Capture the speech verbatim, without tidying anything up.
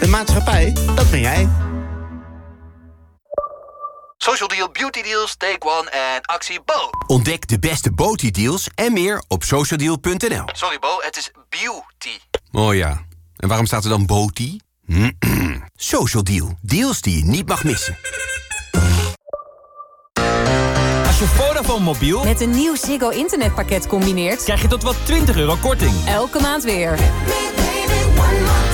De maatschappij, dat ben jij. Social Deal, Beauty Deals, Take One en actie Bo. Ontdek de beste beauty deals en meer op socialdeal punt n l. Sorry Bo, het is beauty. Oh ja, en waarom staat er dan beauty? Social Deal, deals die je niet mag missen. Als je Vodafone mobiel met een nieuw Ziggo internetpakket combineert, krijg je tot wel twintig euro korting. Elke maand weer.